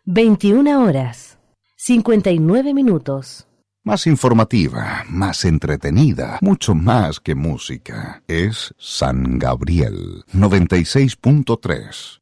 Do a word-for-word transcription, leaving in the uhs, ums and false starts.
veintiuna horas, cincuenta y nueve minutos. Más informativa, más entretenida, mucho más que música. Es San Gabriel noventa y seis punto tres.